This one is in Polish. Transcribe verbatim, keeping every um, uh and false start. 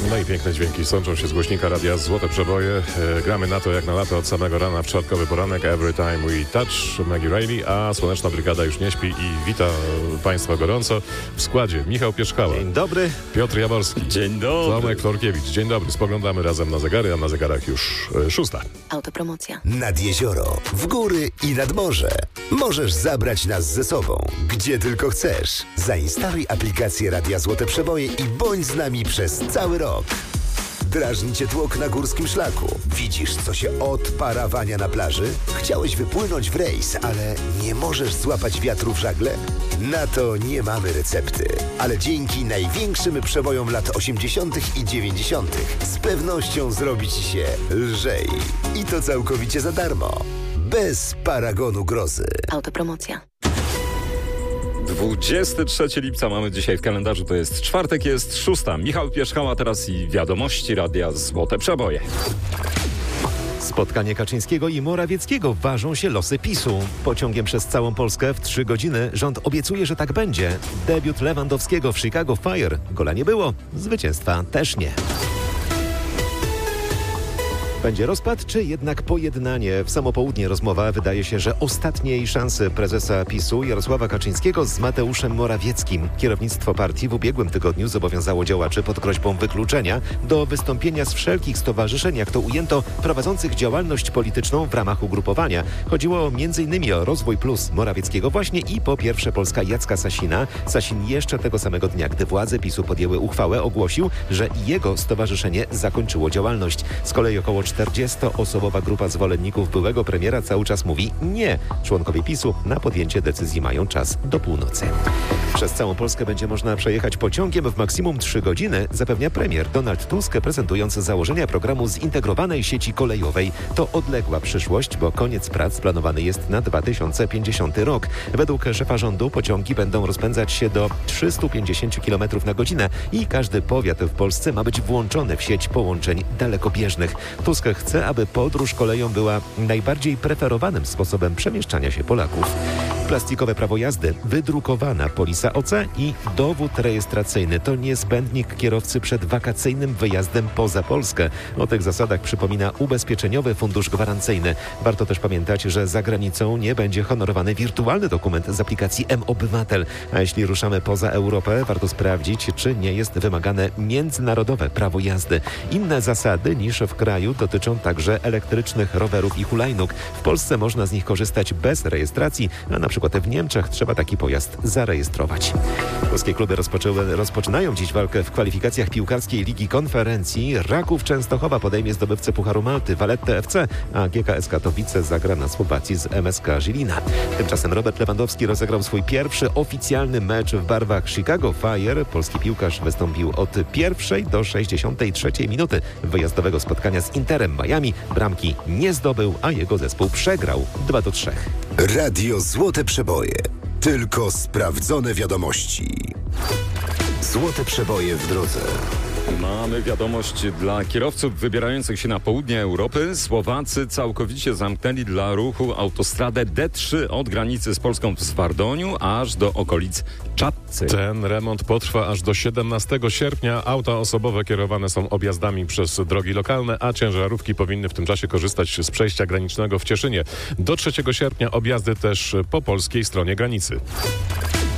No i piękne dźwięki sączą się z głośnika radia Złote Przeboje. E, gramy na to jak na lato od samego rana w czwartkowy poranek. Every time we touch, Maggie Reilly, a Słoneczna Brygada już nie śpi i wita Państwa gorąco. W składzie Michał Pierzchała. Dzień dobry. Piotr Jaworski. Dzień dobry. Tomek Florkiewicz. Dzień dobry. Spoglądamy razem na zegary, a na zegarach już e, szósta. Autopromocja. Nad jezioro, w góry i nad morze. Możesz zabrać nas ze sobą, gdzie tylko chcesz. Zainstaluj aplikację Radia Złote Przeboje i bądź z nami przez cały rok. Drażni cię tłok na górskim szlaku. Widzisz, co się odparawania na plaży? Chciałeś wypłynąć w rejs, ale nie możesz złapać wiatru w żagle? Na to nie mamy recepty. Ale dzięki największym przebojom lat osiemdziesiątych i dziewięćdziesiątych z pewnością zrobi ci się lżej. I to całkowicie za darmo. Bez paragonu grozy. Autopromocja. dwudziestego trzeciego lipca mamy dzisiaj w kalendarzu, to jest czwartek, jest szósta. Michał Pierzchała teraz i wiadomości Radia Złote Przeboje. Spotkanie Kaczyńskiego i Morawieckiego ważą się losy PiSu. Pociągiem przez całą Polskę w trzy godziny rząd obiecuje, że tak będzie. Debiut Lewandowskiego w Chicago Fire. Gola nie było, zwycięstwa też nie. Będzie rozpad, czy jednak pojednanie? W samo południe rozmowa wydaje się, że ostatniej szansy prezesa PiSu Jarosława Kaczyńskiego z Mateuszem Morawieckim. Kierownictwo partii w ubiegłym tygodniu zobowiązało działaczy pod groźbą wykluczenia do wystąpienia z wszelkich stowarzyszeń, jak to ujęto, prowadzących działalność polityczną w ramach ugrupowania. Chodziło między innymi o Rozwój Plus Morawieckiego właśnie i po pierwsze Polska Jacka Sasina. Sasin jeszcze tego samego dnia, gdy władze PiSu podjęły uchwałę, ogłosił, że jego stowarzyszenie zakończyło działalność. Z kolei około czterdziestoosobowa grupa zwolenników byłego premiera cały czas mówi nie. Członkowie PiSu na podjęcie decyzji mają czas do północy. Przez całą Polskę będzie można przejechać pociągiem w maksimum trzy godziny, zapewnia premier Donald Tusk, prezentując założenia programu zintegrowanej sieci kolejowej. To odległa przyszłość, bo koniec prac planowany jest na dwa tysiące pięćdziesiąty rok. Według szefa rządu pociągi będą rozpędzać się do trzysta pięćdziesiąt kilometrów na godzinę i każdy powiat w Polsce ma być włączony w sieć połączeń dalekobieżnych. Tusk chce, aby podróż koleją była najbardziej preferowanym sposobem przemieszczania się Polaków. Plastikowe prawo jazdy, wydrukowana polisa O C i dowód rejestracyjny to niezbędnik kierowcy przed wakacyjnym wyjazdem poza Polskę. O tych zasadach przypomina Ubezpieczeniowy Fundusz Gwarancyjny. Warto też pamiętać, że za granicą nie będzie honorowany wirtualny dokument z aplikacji M-Obywatel. A jeśli ruszamy poza Europę, warto sprawdzić, czy nie jest wymagane międzynarodowe prawo jazdy. Inne zasady niż w kraju dotyczą także elektrycznych rowerów i hulajnóg. W Polsce można z nich korzystać bez rejestracji, a na przykład w Niemczech trzeba taki pojazd zarejestrować. Polskie kluby rozpoczęły, rozpoczynają dziś walkę w kwalifikacjach piłkarskiej Ligi Konferencji. Raków Częstochowa podejmie zdobywcę Pucharu Malty Valletta F C, a G K S Katowice zagra na Słowacji z M S K Żilina. Tymczasem Robert Lewandowski rozegrał swój pierwszy oficjalny mecz w barwach Chicago Fire. Polski piłkarz wystąpił od pierwszej do sześćdziesiątej trzeciej minuty wyjazdowego spotkania z Interem Miami. Bramki nie zdobył, a jego zespół przegrał dwa do trzech. Radio Złote Przeboje. Tylko sprawdzone wiadomości. Złote Przeboje w drodze. Mamy wiadomość dla kierowców wybierających się na południe Europy. Słowacy całkowicie zamknęli dla ruchu autostradę D trzy od granicy z Polską w Zwardoniu aż do okolic Czadcy. Ten remont potrwa aż do siedemnastego sierpnia. Auta osobowe kierowane są objazdami przez drogi lokalne, a ciężarówki powinny w tym czasie korzystać z przejścia granicznego w Cieszynie. Do trzeciego sierpnia objazdy też po polskiej stronie granicy.